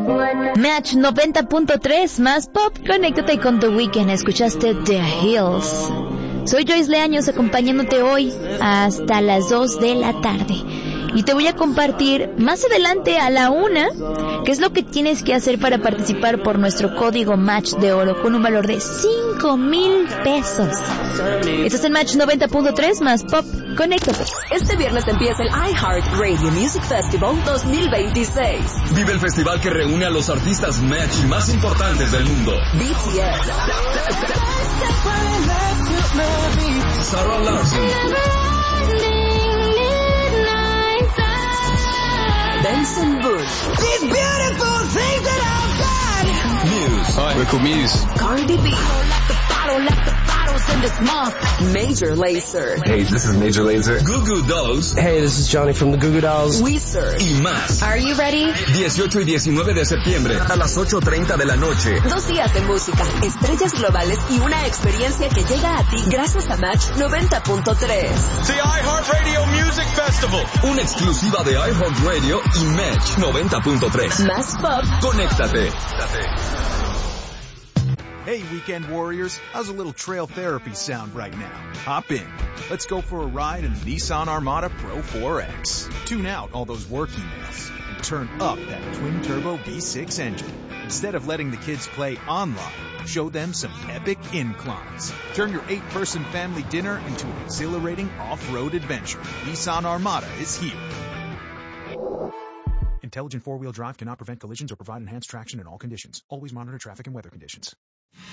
Match 90.3 más pop, conéctate con The Weeknd. Escuchaste The Hills. Soy Joyce Leaños acompañándote hoy hasta las 2 de la tarde. Y te voy a compartir más adelante a la 1 qué es lo que tienes que hacer para participar por nuestro código Match de Oro con un valor de 5,000 pesos. Esto es el Match 90.3 más pop. Conéctate. Este viernes empieza el iHeart Radio Music Festival 2026. Vive el festival que reúne a los artistas Match más importantes del mundo. BTS, Sarah Larson, Benson Boone, Muse, Rico Muse. Cardi B, Major Lazer, Hey, this is Major Lazer. Goo Goo Dolls Hey, this is Johnny from the Goo Goo Dolls. Weezer. y más. Are you ready? 18 y 19 de septiembre a las 8:30 de la noche. 2 días de música, estrellas globales y una experiencia que llega a ti gracias a Match 90.3. The iHeartRadio Music Festival. Una exclusiva de iHeartRadio y Match 90.3. Más pop, Conéctate. Hey, weekend warriors, how's a little trail therapy sound right now? Hop in. Let's go for a ride in the Nissan Armada Pro 4X. Tune out all those work emails and turn up that twin-turbo V6 engine. Instead of letting the kids play online, show them some epic inclines. Turn your 8-person family dinner into an exhilarating off-road adventure. Nissan Armada is here. Intelligent four-wheel drive cannot prevent collisions or provide enhanced traction in all conditions. Always monitor traffic and weather conditions.